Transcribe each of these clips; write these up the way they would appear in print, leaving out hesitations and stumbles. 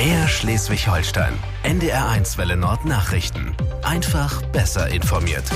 Mehr Schleswig-Holstein. NDR1 Welle Nord Nachrichten. Einfach besser informiert.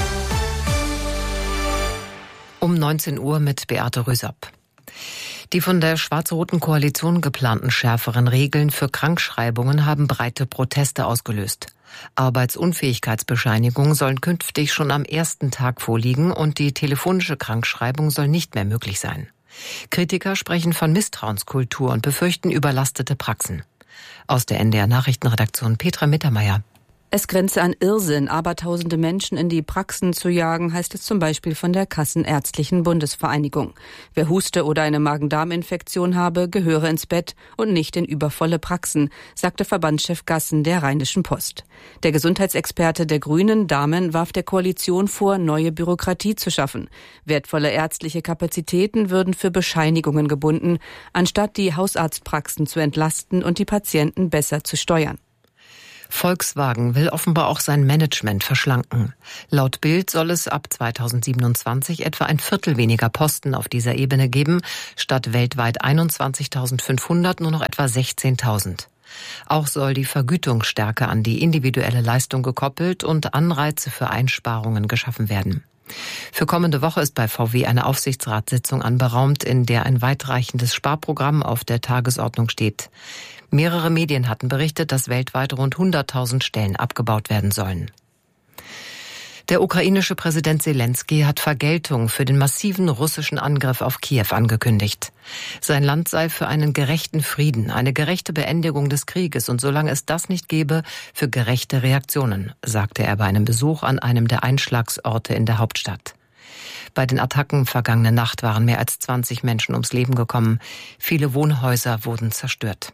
Um 19 Uhr mit Beate Rüsapp. Die von der schwarz-roten Koalition geplanten schärferen Regeln für Krankschreibungen haben breite Proteste ausgelöst. Arbeitsunfähigkeitsbescheinigungen sollen künftig schon am ersten Tag vorliegen und die telefonische Krankschreibung soll nicht mehr möglich sein. Kritiker sprechen von Misstrauenskultur und befürchten überlastete Praxen. Aus der NDR Nachrichtenredaktion Petra Mittermeier. Es grenze an Irrsinn, abertausende Menschen in die Praxen zu jagen, heißt es zum Beispiel von der Kassenärztlichen Bundesvereinigung. Wer Huste oder eine Magen-Darm-Infektion habe, gehöre ins Bett und nicht in übervolle Praxen, sagte Verbandschef Gassen der Rheinischen Post. Der Gesundheitsexperte der Grünen, Dahmen, warf der Koalition vor, neue Bürokratie zu schaffen. Wertvolle ärztliche Kapazitäten würden für Bescheinigungen gebunden, anstatt die Hausarztpraxen zu entlasten und die Patienten besser zu steuern. Volkswagen will offenbar auch sein Management verschlanken. Laut Bild soll es ab 2027 etwa ein Viertel weniger Posten auf dieser Ebene geben, statt weltweit 21.500 nur noch etwa 16.000. Auch soll die Vergütung stärker an die individuelle Leistung gekoppelt und Anreize für Einsparungen geschaffen werden. Für kommende Woche ist bei VW eine Aufsichtsratssitzung anberaumt, in der ein weitreichendes Sparprogramm auf der Tagesordnung steht. Mehrere Medien hatten berichtet, dass weltweit rund 100.000 Stellen abgebaut werden sollen. Der ukrainische Präsident Selenskyj hat Vergeltung für den massiven russischen Angriff auf Kiew angekündigt. Sein Land sei für einen gerechten Frieden, eine gerechte Beendigung des Krieges und solange es das nicht gebe, für gerechte Reaktionen, sagte er bei einem Besuch an einem der Einschlagsorte in der Hauptstadt. Bei den Attacken vergangene Nacht waren mehr als 20 Menschen ums Leben gekommen. Viele Wohnhäuser wurden zerstört.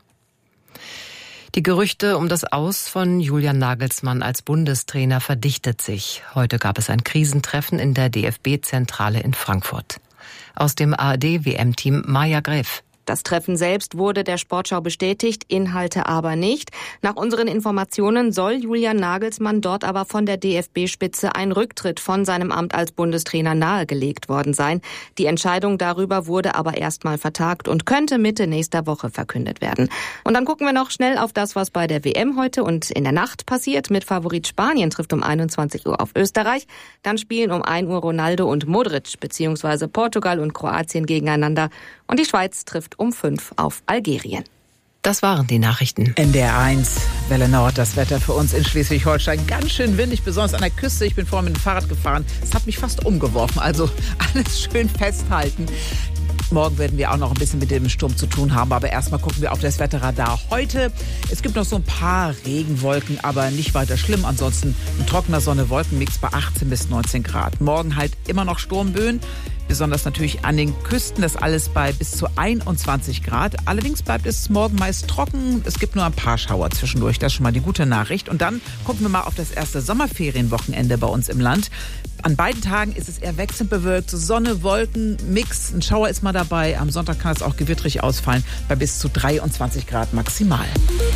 Die Gerüchte um das Aus von Julian Nagelsmann als Bundestrainer verdichtet sich. Heute gab es ein Krisentreffen in der DFB-Zentrale in Frankfurt. Aus dem ARD-WM-Team Maja Gräf. Das Treffen selbst wurde der Sportschau bestätigt, Inhalte aber nicht. Nach unseren Informationen soll Julian Nagelsmann dort aber von der DFB-Spitze ein Rücktritt von seinem Amt als Bundestrainer nahegelegt worden sein. Die Entscheidung darüber wurde aber erstmal vertagt und könnte Mitte nächster Woche verkündet werden. Und dann gucken wir noch schnell auf das, was bei der WM heute und in der Nacht passiert. Mit Favorit Spanien trifft um 21 Uhr auf Österreich. Dann spielen um 1 Uhr Ronaldo und Modric bzw. Portugal und Kroatien gegeneinander. Und die Schweiz trifft um 5 auf Algerien. Das waren die Nachrichten. NDR1, Welle Nord, das Wetter für uns in Schleswig-Holstein. Ganz schön windig, besonders an der Küste. Ich bin vorhin mit dem Fahrrad gefahren. Es hat mich fast umgeworfen, also alles schön festhalten. Morgen werden wir auch noch ein bisschen mit dem Sturm zu tun haben, aber erstmal gucken wir auf das Wetterradar. Heute, es gibt noch so ein paar Regenwolken, aber nicht weiter schlimm. Ansonsten ein trockener Sonne-Wolkenmix bei 18 bis 19 Grad. Morgen halt immer noch Sturmböen. Besonders natürlich an den Küsten, das alles bei bis zu 21 Grad. Allerdings bleibt es morgen meist trocken. Es gibt nur ein paar Schauer zwischendurch. Das ist schon mal die gute Nachricht. Und dann gucken wir mal auf das erste Sommerferienwochenende bei uns im Land. An beiden Tagen ist es eher wechselnd bewölkt. Sonne, Wolken, Mix. Ein Schauer ist mal dabei. Am Sonntag kann es auch gewittrig ausfallen bei bis zu 23 Grad maximal.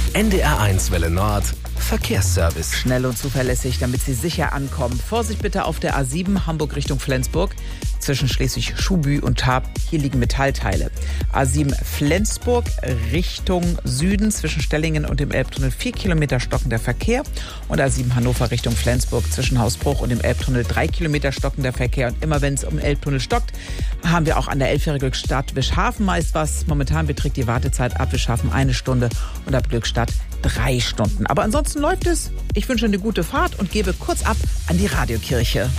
NDR1 Welle Nord. Verkehrsservice. Schnell und zuverlässig, damit Sie sicher ankommen. Vorsicht bitte auf der A7 Hamburg Richtung Flensburg. Zwischen Schleswig-Schubü und Tarp. Hier liegen Metallteile. A7 Flensburg Richtung Süden zwischen Stellingen und dem Elbtunnel 4 Kilometer stockender Verkehr. Und A7 Hannover Richtung Flensburg zwischen Hausbruch und dem Elbtunnel 3 Kilometer stockender Verkehr. Und immer wenn es um den Elbtunnel stockt, haben wir auch an der Elbphäre-Glückstadt Wischhafen meist was. Momentan beträgt die Wartezeit ab Wischhafen 1 Stunde und ab Glückstadt 3 Stunden. Aber ansonsten läuft es. Ich wünsche eine gute Fahrt und gebe kurz ab an die Radiokirche.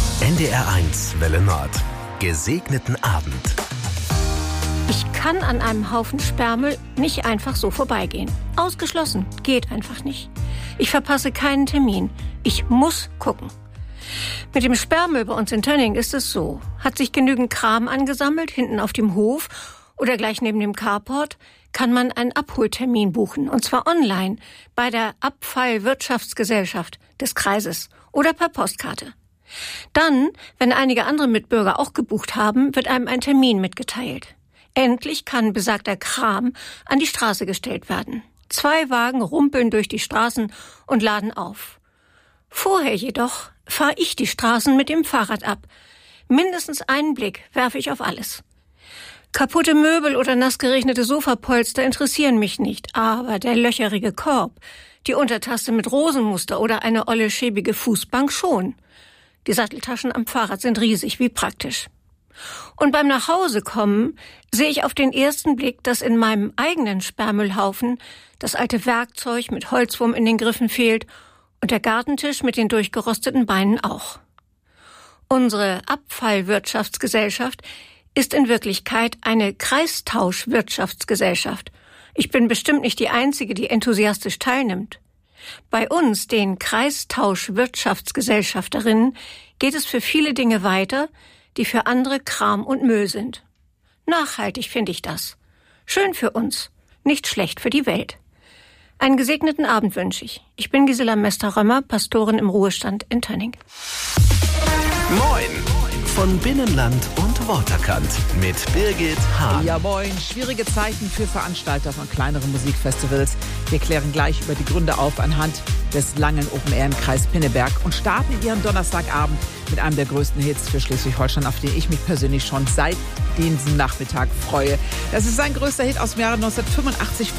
NDR1 Welle Nord. Gesegneten Abend. Ich kann an einem Haufen Sperrmüll nicht einfach so vorbeigehen. Ausgeschlossen. Geht einfach nicht. Ich verpasse keinen Termin. Ich muss gucken. Mit dem Sperrmüll bei uns in Tönning ist es so. Hat sich genügend Kram angesammelt, hinten auf dem Hof oder gleich neben dem Carport, kann man einen Abholtermin buchen. Und zwar online bei der Abfallwirtschaftsgesellschaft des Kreises oder per Postkarte. Dann, wenn einige andere Mitbürger auch gebucht haben, wird einem ein Termin mitgeteilt. Endlich kann besagter Kram an die Straße gestellt werden. 2 Wagen rumpeln durch die Straßen und laden auf. Vorher jedoch fahre ich die Straßen mit dem Fahrrad ab. Mindestens einen Blick werfe ich auf alles. Kaputte Möbel oder nass geregnete Sofapolster interessieren mich nicht, aber der löcherige Korb, die Untertasse mit Rosenmuster oder eine olle schäbige Fußbank schon. Die Satteltaschen am Fahrrad sind riesig, wie praktisch. Und beim Nachhausekommen sehe ich auf den ersten Blick, dass in meinem eigenen Sperrmüllhaufen das alte Werkzeug mit Holzwurm in den Griffen fehlt und der Gartentisch mit den durchgerosteten Beinen auch. Unsere Abfallwirtschaftsgesellschaft ist in Wirklichkeit eine Kreistauschwirtschaftsgesellschaft. Ich bin bestimmt nicht die Einzige, die enthusiastisch teilnimmt. Bei uns, den Kreistauschwirtschaftsgesellschafterinnen, geht es für viele Dinge weiter, die für andere Kram und Müll sind. Nachhaltig finde ich das. Schön für uns, nicht schlecht für die Welt. Einen gesegneten Abend wünsche ich. Ich bin Gisela Mester-Römer, Pastorin im Ruhestand in Tönning. Moin von Binnenland und Waterkant mit Birgit Hahn. Ja, moin. Schwierige Zeiten für Veranstalter von kleineren Musikfestivals. Wir klären gleich über die Gründe auf anhand des langen Open Air im Kreis Pinneberg und starten ihren Donnerstagabend mit einem der größten Hits für Schleswig-Holstein, auf den ich mich persönlich schon seit diesem Nachmittag freue. Das ist sein größter Hit aus dem Jahre 1985